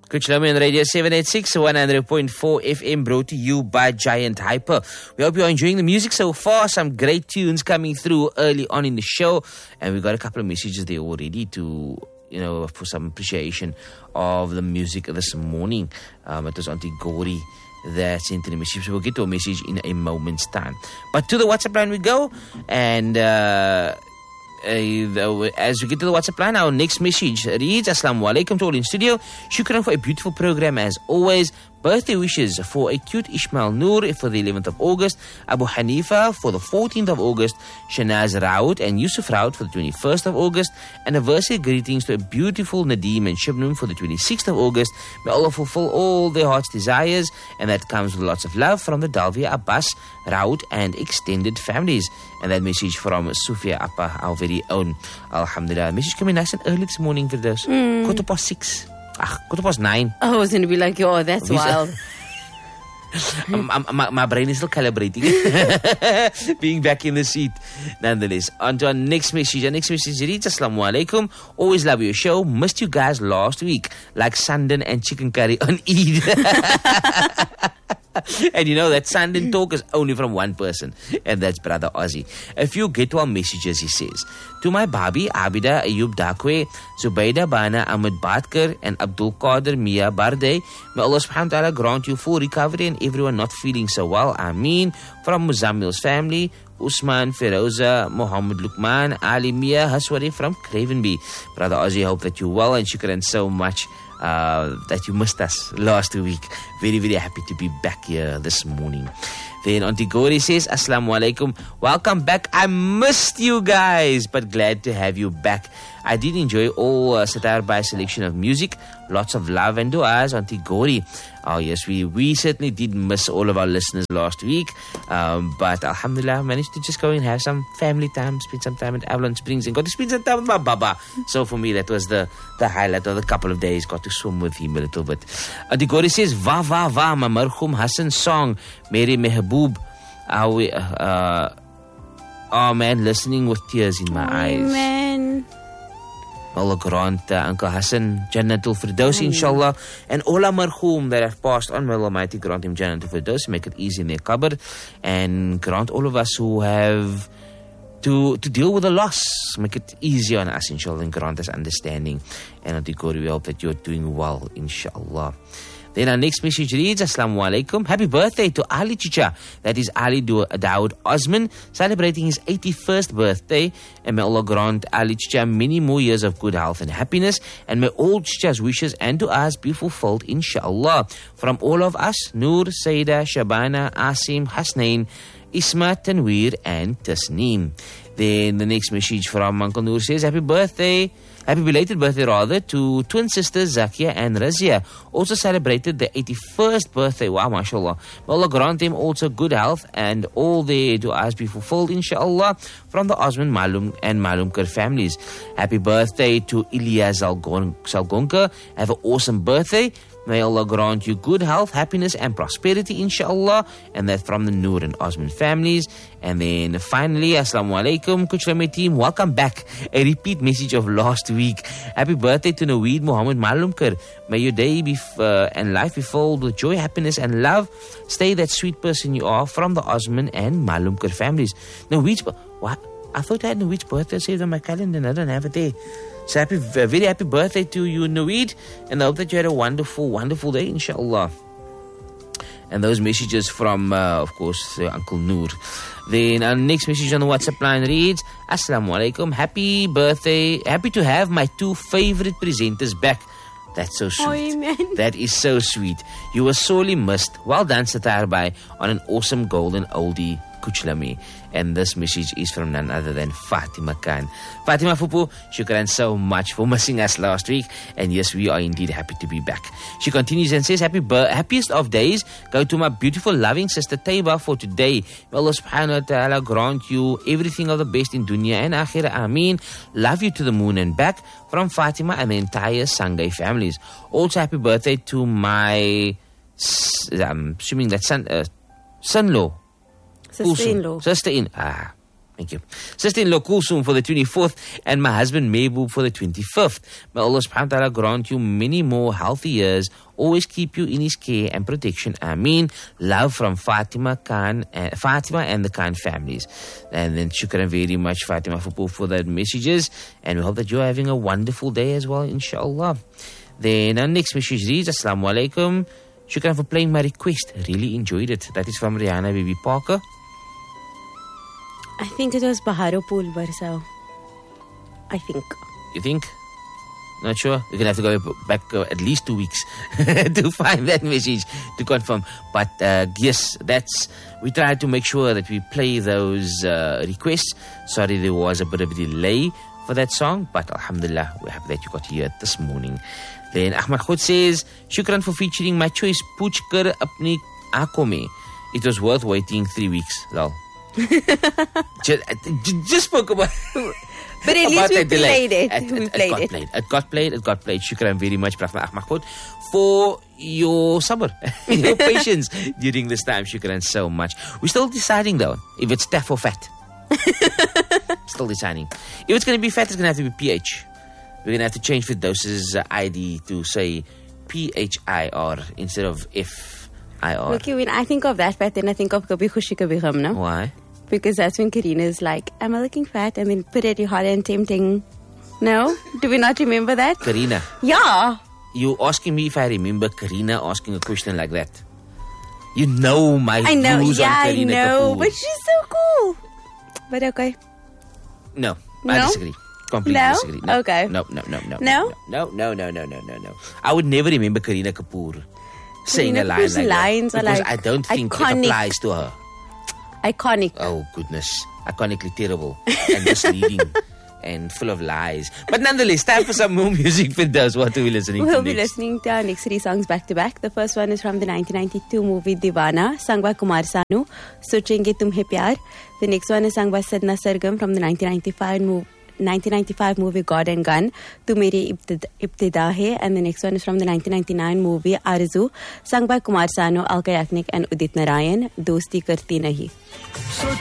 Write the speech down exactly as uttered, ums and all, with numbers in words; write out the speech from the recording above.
Kuchlomi on Radio seven eighty-six, one hundred point four F M, brought to you by Giant Hyper. We hope you're enjoying the music so far. Some great tunes coming through early on in the show. And we've got a couple of messages there already to, you know, for some appreciation of the music this morning. Um, it was Auntie Gori that sent in a message. So we'll get to a message in a moment's time. But to the WhatsApp line we go. And uh, uh, as we get to the WhatsApp line, our next message reads, Assalamu alaikum to all in studio. Shukran for a beautiful program as always. Birthday wishes for a cute Ismail Noor for the eleventh of August, Abu Hanifa for the fourteenth of August, Shanaz Raoud and Yusuf Raoud for the twenty-first of August, anniversary greetings to a beautiful Nadeem and Shibnum for the twenty-sixth of August. May Allah fulfill all their heart's desires, and that comes with lots of love from the Dalvia Abbas, Raoud and extended families. And that message from Sufia Appa, our very own. Alhamdulillah. Message coming nice and early this morning for those. Mm. Quarter past six. Ah, quarter past nine. I was going to be like, yo, that's wild. my, my, my brain is still calibrating. Being back in the seat. Nonetheless, on to our next message. Our next message reads, Assalamu alaikum. Always love your show. Missed you guys last week. Like Sandan and chicken curry on Eid. And you know that Sandan talk is only from one person, and that's Brother Ozzy. A few get to our messages, he says. To my Babi, Abida Ayub Dakwe, Zubaida Bana Ahmed Batkar, and Abdul Qadir Mia Barde, may Allah subhanahu wa ta'ala grant you full recovery and everyone not feeling so well. Ameen. From Muzammil's family, Usman, Feroza, Muhammad Lukman, Ali Mia Haswari from Cravenby. Brother Ozzy, hope that you're well, and shukran so much Uh, that you missed us last week. Very, very happy to be back here this morning. Then Auntie Gori says, Assalamu alaikum. Welcome back. I missed you guys, but glad to have you back. I did enjoy all uh, Satar by selection of music. Lots of love and du'as, Auntie Gori. Oh yes, we, we certainly did miss all of our listeners last week. Um, but Alhamdulillah, managed to just go and have some family time, spend some time at Avalon Springs, and got to spend some time with my Baba. So for me, that was the, the highlight of the couple of days. Got to swim with him a little bit. Auntie Gori says, Va Va Va, my Marhum Hassan song, Mere Mehboob. Uh, we, uh, oh man, listening with tears in my oh, eyes. Man. Allah grant uh, Uncle Hassan Jannatul Firdaus, inshallah, and all our marhum that have passed on, may Allah Almighty grant him Jannatul Firdaus, make it easy in their qabr, and grant all of us who have to to deal with the loss, make it easier on us, inshallah, and grant us understanding. And Auntie Gori, we hope that you're doing well, inshallah. Then our next message reads, Assalamu alaikum. Happy birthday to Ali Chicha. That is Ali Dawood Osman, celebrating his eighty-first birthday. And may Allah grant Ali Chicha many more years of good health and happiness. And may all Chicha's wishes and du'as be fulfilled, inshallah. From all of us, Noor, Saida, Shabana, Asim, Hasnain, Isma, Tanweer, and Tasneem. Then the next message from Uncle Noor says, Happy birthday. Happy belated birthday, rather, to twin sisters Zakia and Razia. Also celebrated the eighty-first birthday. Wow, mashallah. May Allah grant them also good health and all their du'as be fulfilled, inshallah, from the Osman, Malum, and Malumkar families. Happy birthday to Ilya Zalgon- Salgonka. Have an awesome birthday. May Allah grant you good health, happiness, and prosperity, inshallah. And that from the Noor and Osman families. And then finally, Assalamu alaikum, Kuchlame team. Welcome back. A repeat message of last week. Happy birthday to Naweed Muhammad Malumkar. May your day be f- uh, and life be filled with joy, happiness, and love. Stay that sweet person you are from the Osman and Malumkar families. Naweed's, what? I thought I had Naweed's birthday saved on my calendar and I don't have it there. So happy, very happy birthday to you, Naweed, and I hope that you had a wonderful, wonderful day, inshallah. And those messages from, uh, of course, uh, Uncle Noor. Then our next message on the WhatsApp line reads, Assalamu alaikum, happy birthday, happy to have my two favorite presenters back. That's so sweet. Oh, man. That is so sweet. You were sorely missed. Well done, Satar Bhai, on an awesome golden oldie, Kuchlami. And this message is from none other than Fatima Khan. Fatima Fupu, shukran so much for missing us last week. And yes, we are indeed happy to be back. She continues and says, Happy bir- happiest of days go to my beautiful, loving sister Taiba for today. May Allah subhanahu wa ta'ala grant you everything of the best in dunya and akhirah. Ameen. Love you to the moon and back from Fatima and the entire Sangay families. Also, happy birthday to my, I'm assuming that son, uh, son-in-law. Sister-in-law. Sister-in. Ah, Thank you. Sister-in-law Kulsum for the twenty-fourth and my husband Mehboob for the twenty-fifth. May Allah subhanahu wa ta'ala grant you many more healthy years, always keep you in his care and protection. Ameen. Love from Fatima Khan, uh, Fatima and the Khan families. And then shukran very much Fatima for, for the messages, and we hope that you're having a wonderful day as well, inshallah. Then our next message reads, Assalamu alaikum. Shukran for playing my request. Really enjoyed it. That is from Rihanna Baby Parker. I think it was Baharo Pool Barsa. I think. You think? Not sure. We're going to have to go back uh, at least two weeks to find that message to confirm. But uh, yes, that's. We try to make sure that we play those uh, requests. Sorry, there was a bit of a delay for that song, but alhamdulillah, we're happy that you got here this morning. Then Ahmad Khud says, Shukran for featuring my choice, Pooch Kar Apni Aankhon Mein. It was worth waiting three weeks, lol. just, just spoke about But at least we played it. it, We it, played it got it. played. It got played. It got played. Shukran very much, Brahma Ahmad Khud, for your sabr, your patience during this time. Shukran so much. We're still deciding though if it's tough or fat. Still deciding. If it's going to be fat, it's going to have to be P H. We're going to have to change Firdausa's uh, I D to say P H I R instead of F I R. Okay, when I think of that fat, then I think of Kabhi Khushi Kabhi Gham, no? Why? Because that's when Karina's like, am I looking fat? And then pretty hot and tempting. No? Do we not remember that? Karina. Yeah. You asking me if I remember Karina asking a question like that. You know my I know. views Yeah, on I Karina know. Kapoor. But she's so cool. But okay. No, I No? disagree. Completely No? disagree. No, Okay. No, no, no, no. No? No, no, no, no, no, no, no. I would never remember Karina Kapoor saying Karina a line Kapoor's like lines that. are Because like I don't think iconic. it applies to her. Iconic. Oh, goodness. Iconically terrible and misleading and full of lies. But nonetheless, time for some more music for those. What are we listening We'll to be next? listening to our next three songs back to back. The first one is from the nineteen ninety-two movie Divana, sung by Kumar Sanu, Sochenge Tumhe Pyar. The next one is sung by Sadna Sargam from the nineteen ninety-five movie. nineteen ninety-five movie God and Gun, Tu Meri Ibtida Hai, and the next one is from the nineteen ninety-nine movie Arzu, sung by Kumar Sanu, Alka Yagnik and Udit Narayan, Dosti Karti Nahi.